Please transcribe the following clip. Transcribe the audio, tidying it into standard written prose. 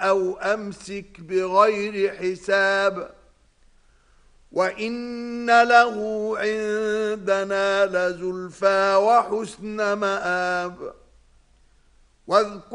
أو أمسك بغير حساب وإن له عندنا لزلفى وحسن مآب.